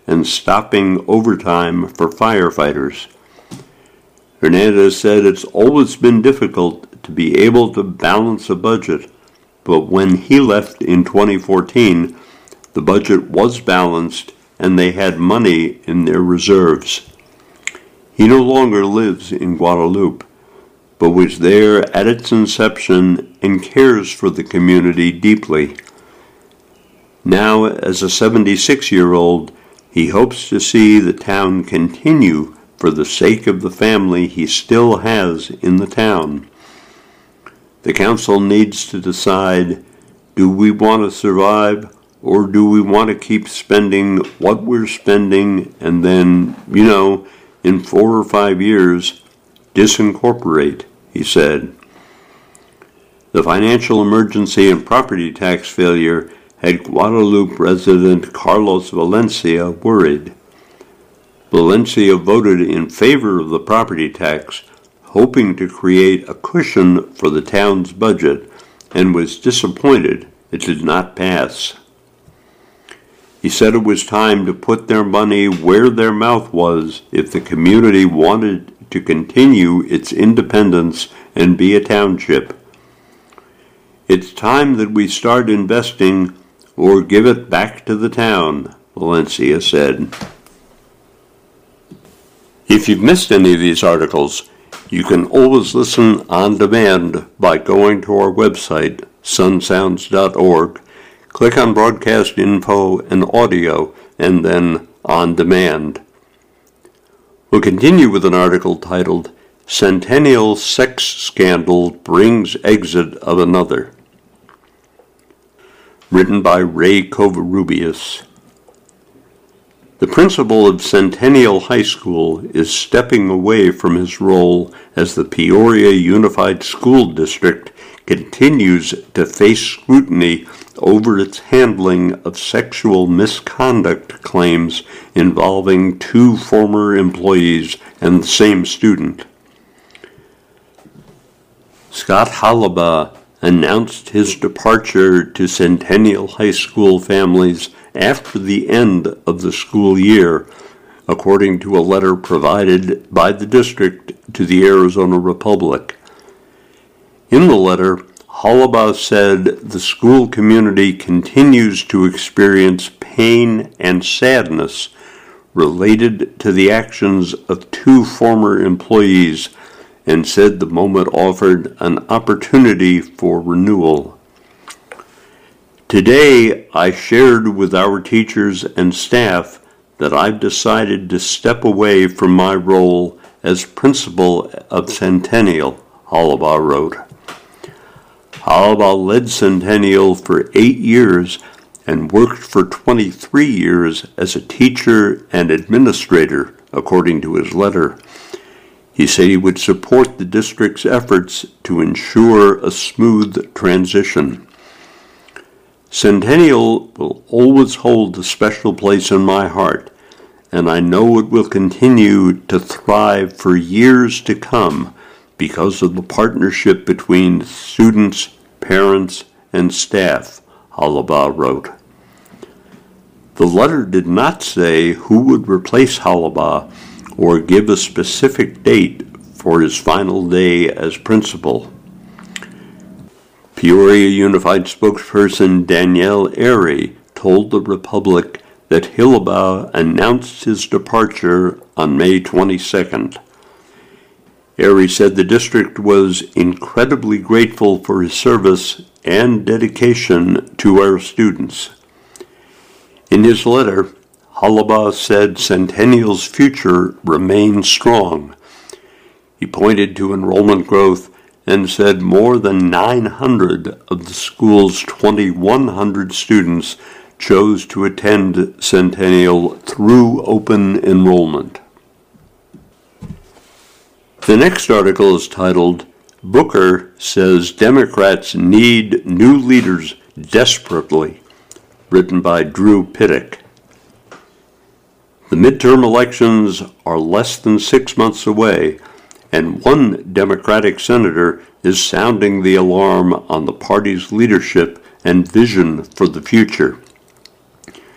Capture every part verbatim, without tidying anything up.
and stopping overtime for firefighters. Hernandez said it's always been difficult to be able to balance a budget, but when he left in twenty fourteen, the budget was balanced and they had money in their reserves. He no longer lives in Guadalupe, but was there at its inception and cares for the community deeply. Now, as a seventy-six-year-old, he hopes to see the town continue for the sake of the family he still has in the town. The council needs to decide, do we want to survive, or do we want to keep spending what we're spending and then, you know, in four or five years, disincorporate, he said. The financial emergency and property tax failure had Guadalupe resident Carlos Valencia worried. Valencia voted in favor of the property tax, hoping to create a cushion for the town's budget, and was disappointed it did not pass. He said it was time to put their money where their mouth was if the community wanted to continue its independence and be a township. It's time that we start investing or give it back to the town, Valencia said. If you've missed any of these articles, you can always listen on demand by going to our website, sun sounds dot org, click on Broadcast Info and Audio, and then On Demand. We'll continue with an article titled, Centennial Sex Scandal Brings Exit of Another, written by Ray Covarrubias. The principal of Centennial High School is stepping away from his role as the Peoria Unified School District continues to face scrutiny over its handling of sexual misconduct claims involving two former employees and the same student. Scott Halabaugh announced his departure to Centennial High School families after the end of the school year, according to a letter provided by the district to the Arizona Republic. In the letter, Halabaugh said the school community continues to experience pain and sadness related to the actions of two former employees, and said the moment offered an opportunity for renewal. Today, I shared with our teachers and staff that I've decided to step away from my role as principal of Centennial, Halabaugh wrote. Halabaugh led Centennial for eight years and worked for twenty-three years as a teacher and administrator, according to his letter. He said he would support the district's efforts to ensure a smooth transition. Centennial will always hold a special place in my heart, and I know it will continue to thrive for years to come because of the partnership between students, parents, and staff, Halabaugh wrote. The letter did not say who would replace Halabaugh or give a specific date for his final day as principal. Peoria Unified spokesperson Danielle Airy told the Republic that Halabaugh announced his departure on May twenty-second. Airy said the district was incredibly grateful for his service and dedication to our students. In his letter, Halabaugh said Centennial's future remains strong. He pointed to enrollment growth and said more than nine hundred of the school's twenty-one hundred students chose to attend Centennial through open enrollment. The next article is titled, Booker Says Democrats Need New Leaders Desperately, written by Drew Pittick. The midterm elections are less than six months away, and one Democratic senator is sounding the alarm on the party's leadership and vision for the future.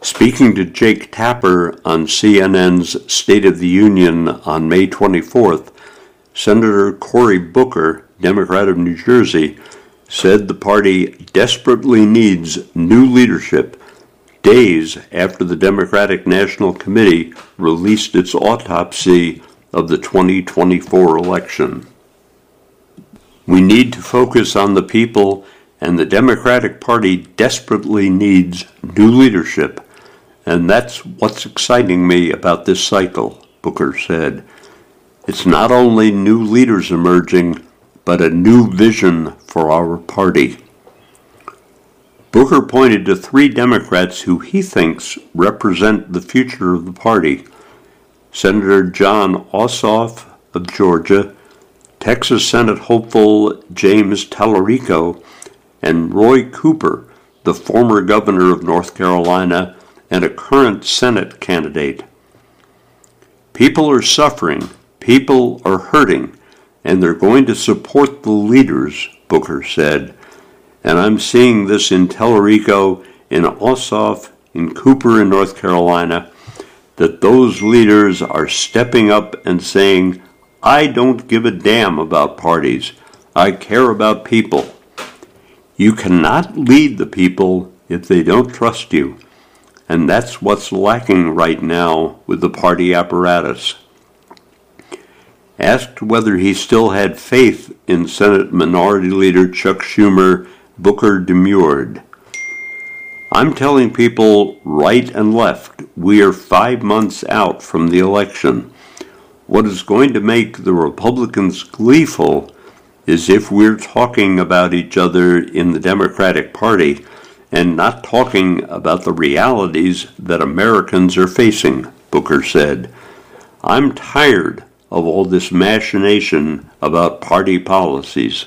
Speaking to Jake Tapper on C N N's State of the Union on May twenty-fourth, Senator Cory Booker, Democrat of New Jersey, said the party desperately needs new leadership days after the Democratic National Committee released its autopsy of the twenty twenty-four election. We need to focus on the people, and the Democratic Party desperately needs new leadership. And that's what's exciting me about this cycle, Booker said. It's not only new leaders emerging, but a new vision for our party. Booker pointed to three Democrats who he thinks represent the future of the party: Senator Jon Ossoff of Georgia, Texas Senate hopeful James Tallarico, and Roy Cooper, the former governor of North Carolina and a current Senate candidate. People are suffering, people are hurting, and they're going to support the leaders, Booker said. And I'm seeing this in Tallarico, in Ossoff, in Cooper in North Carolina, that those leaders are stepping up and saying, I don't give a damn about parties. I care about people. You cannot lead the people if they don't trust you. And that's what's lacking right now with the party apparatus. Asked whether he still had faith in Senate Minority Leader Chuck Schumer, Booker demurred. I'm telling people right and left, we are five months out from the election. What is going to make the Republicans gleeful is if we're talking about each other in the Democratic Party and not talking about the realities that Americans are facing, Booker said. I'm tired of all this machination about party policies.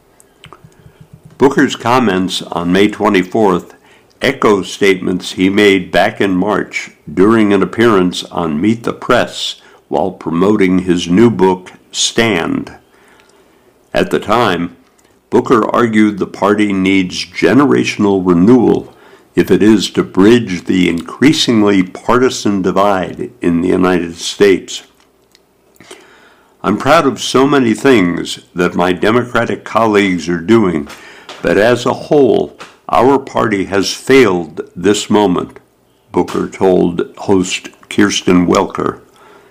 Booker's comments on May twenty-fourth echo statements he made back in March during an appearance on Meet the Press while promoting his new book, Stand. At the time, Booker argued the party needs generational renewal if it is to bridge the increasingly partisan divide in the United States. I'm proud of so many things that my Democratic colleagues are doing, but as a whole, our party has failed this moment, Booker told host Kirsten Welker.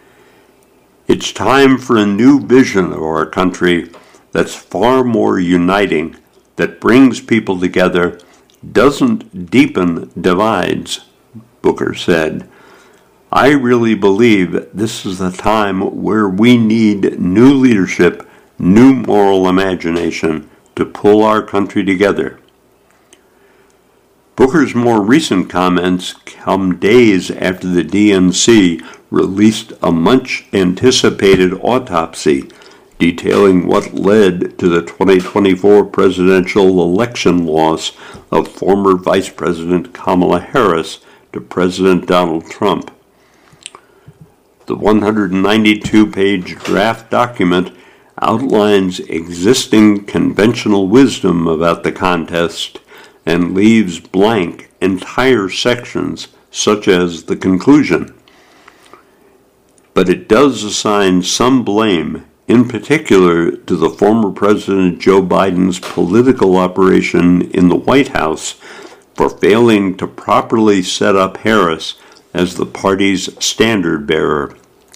It's time for a new vision of our country that's far more uniting, that brings people together, doesn't deepen divides, Booker said. I really believe this is the time where we need new leadership, new moral imagination to pull our country together. Booker's more recent comments come days after the D N C released a much-anticipated autopsy detailing what led to the twenty twenty-four presidential election loss of former Vice President Kamala Harris to President Donald Trump. The one hundred ninety-two page draft document outlines existing conventional wisdom about the contest and leaves blank entire sections, such as the conclusion. But it does assign some blame, in particular to the former President Joe Biden's political operation in the White House for failing to properly set up Harris as the party's standard bearer.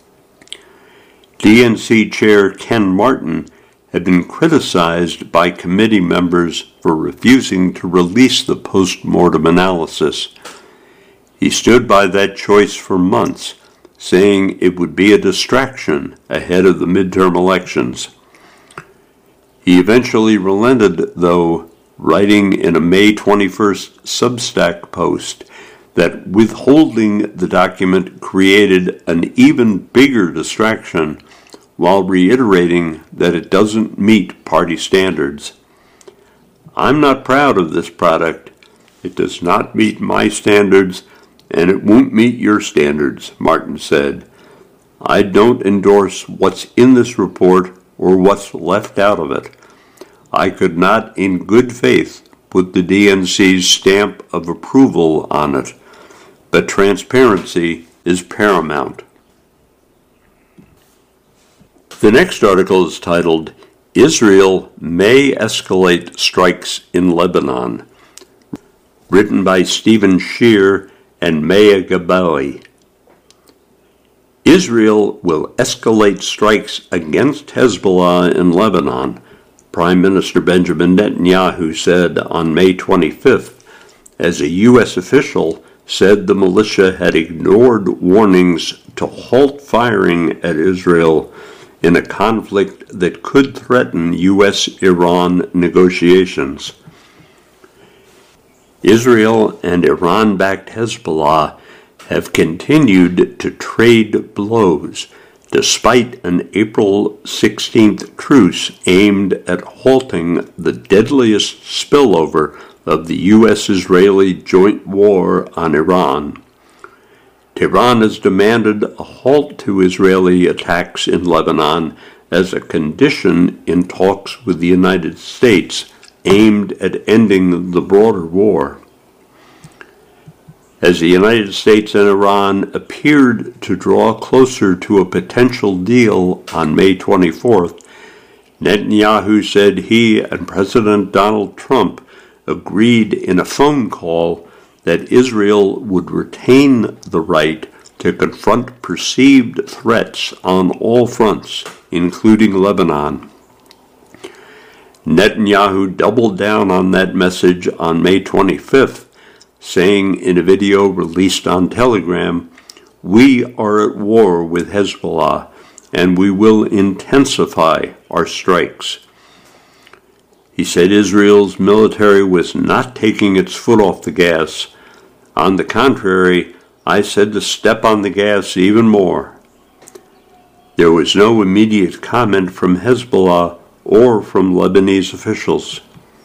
D N C Chair Ken Martin had been criticized by committee members for refusing to release the post-mortem analysis. He stood by that choice for months, saying it would be a distraction ahead of the midterm elections. He eventually relented, though, writing in a May twenty-first Substack post that withholding the document created an even bigger distraction, while reiterating that it doesn't meet party standards. I'm not proud of this product. It does not meet my standards, and it won't meet your standards, Martin said. I don't endorse what's in this report or what's left out of it. I could not, in good faith, put the D N C's stamp of approval on it, but transparency is paramount. The next article is titled, Israel May Escalate Strikes in Lebanon, written by Stephen Shear and Maya Gabali. Israel will escalate strikes against Hezbollah in Lebanon, Prime Minister Benjamin Netanyahu said on May twenty-fifth, as a U S official said the militia had ignored warnings to halt firing at Israel in a conflict that could threaten U S Iran negotiations. Israel and Iran-backed Hezbollah have continued to trade blows despite an April sixteenth truce aimed at halting the deadliest spillover of the U S-Israeli joint war on Iran. Tehran has demanded a halt to Israeli attacks in Lebanon as a condition in talks with the United States aimed at ending the broader war. As the United States and Iran appeared to draw closer to a potential deal on May twenty-fourth, Netanyahu said he and President Donald Trump agreed in a phone call that Israel would retain the right to confront perceived threats on all fronts, including Lebanon. Netanyahu doubled down on that message on May twenty-fifth, saying in a video released on Telegram, "We are at war with Hezbollah, and we will intensify our strikes." He said Israel's military was not taking its foot off the gas. On the contrary, I said to step on the gas even more. There was no immediate comment from Hezbollah or from Lebanese officials.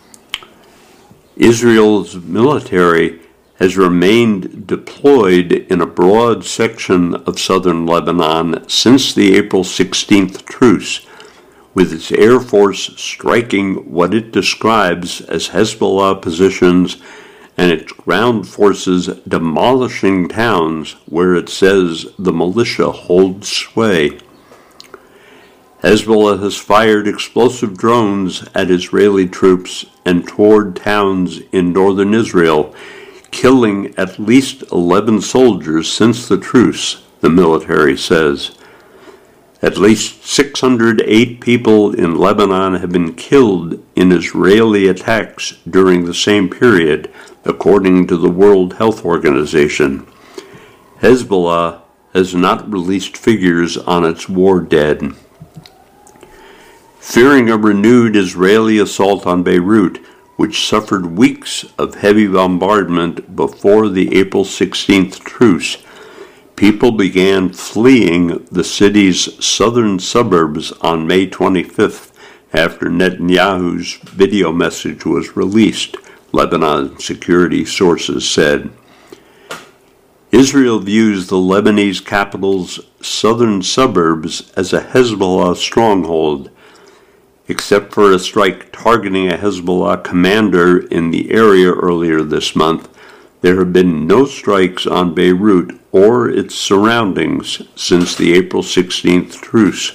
Israel's military has remained deployed in a broad section of southern Lebanon since the April sixteenth truce, with its air force striking what it describes as Hezbollah positions and its ground forces demolishing towns where it says the militia holds sway. Hezbollah has fired explosive drones at Israeli troops and toward towns in northern Israel, killing at least eleven soldiers since the truce, the military says. At least six hundred eight people in Lebanon have been killed in Israeli attacks during the same period, according to the World Health Organization. Hezbollah has not released figures on its war dead. Fearing a renewed Israeli assault on Beirut, which suffered weeks of heavy bombardment before the April sixteenth truce, people began fleeing the city's southern suburbs on May twenty-fifth after Netanyahu's video message was released, Lebanon security sources said. Israel views the Lebanese capital's southern suburbs as a Hezbollah stronghold. Except for a strike targeting a Hezbollah commander in the area earlier this month, there have been no strikes on Beirut or its surroundings since the April sixteenth truce.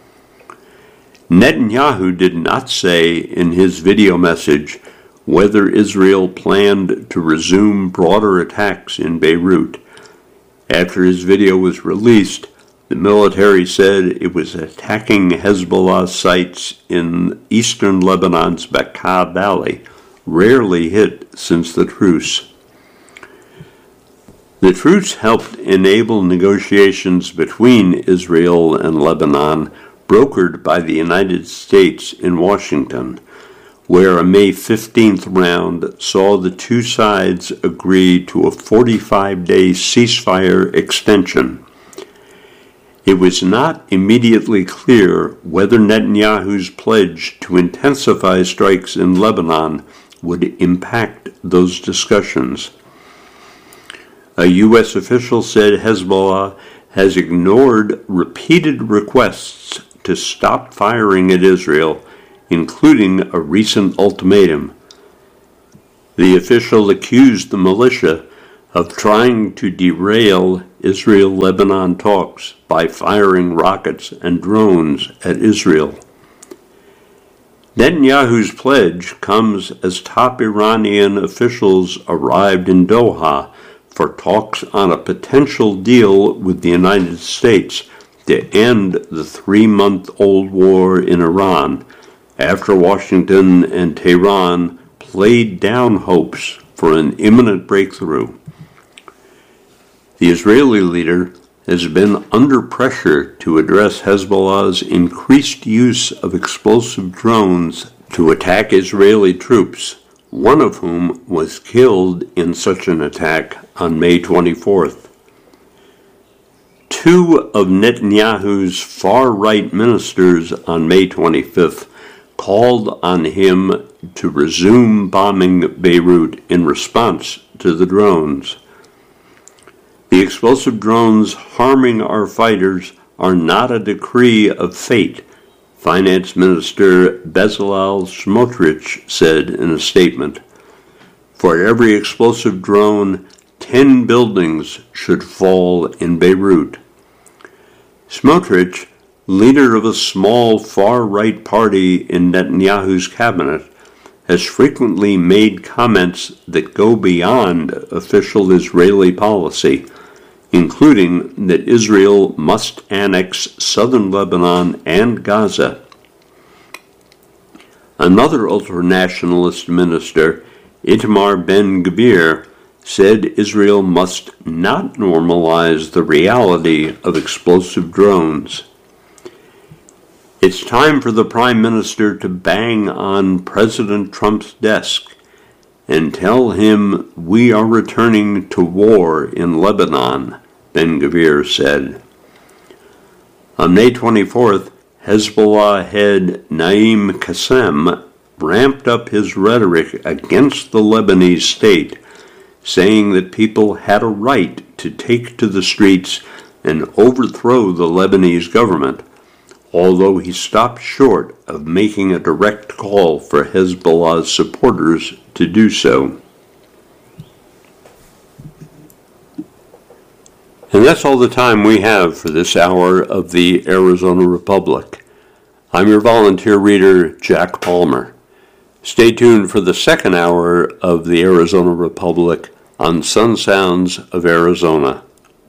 Netanyahu did not say in his video message whether Israel planned to resume broader attacks in Beirut. After his video was released, the military said it was attacking Hezbollah sites in eastern Lebanon's Bekaa Valley, rarely hit since the truce. The truce helped enable negotiations between Israel and Lebanon, brokered by the United States in Washington, where a May fifteenth round saw the two sides agree to a forty-five day ceasefire extension. It was not immediately clear whether Netanyahu's pledge to intensify strikes in Lebanon would impact those discussions. A U S official said Hezbollah has ignored repeated requests to stop firing at Israel, including a recent ultimatum. The official accused the militia of trying to derail Israel-Lebanon talks by firing rockets and drones at Israel. Netanyahu's pledge comes as top Iranian officials arrived in Doha for talks on a potential deal with the United States to end the three-month-old war in Iran, after Washington and Tehran played down hopes for an imminent breakthrough. The Israeli leader has been under pressure to address Hezbollah's increased use of explosive drones to attack Israeli troops, one of whom was killed in such an attack on May twenty-fourth. Two of Netanyahu's far-right ministers on May twenty-fifth called on him to resume bombing Beirut in response to the drones. The explosive drones harming our fighters are not a decree of fate, Finance Minister Bezalel Smotrich said in a statement. For every explosive drone, ten buildings should fall in Beirut. Smotrich, leader of a small far-right party in Netanyahu's cabinet, has frequently made comments that go beyond official Israeli policy, including that Israel must annex southern Lebanon and Gaza. Another ultranationalist minister, Itamar Ben-Gvir, said Israel must not normalize the reality of explosive drones. It's time for the Prime Minister to bang on President Trump's desk and tell him we are returning to war in Lebanon, Ben-Gvir said. On May twenty-fourth, Hezbollah head Naim Qassem ramped up his rhetoric against the Lebanese state, saying that people had a right to take to the streets and overthrow the Lebanese government, although he stopped short of making a direct call for Hezbollah's supporters to do so. And that's all the time we have for this hour of the Arizona Republic. I'm your volunteer reader, Jack Palmer. Stay tuned for the second hour of the Arizona Republic on Sun Sounds of Arizona.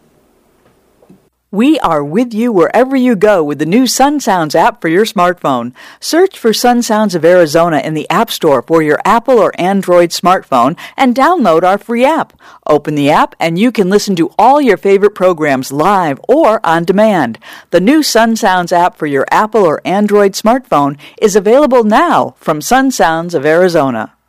We are with you wherever you go with the new Sun Sounds app for your smartphone. Search for Sun Sounds of Arizona in the App Store for your Apple or Android smartphone and download our free app. Open the app and you can listen to all your favorite programs live or on demand. The new Sun Sounds app for your Apple or Android smartphone is available now from Sun Sounds of Arizona.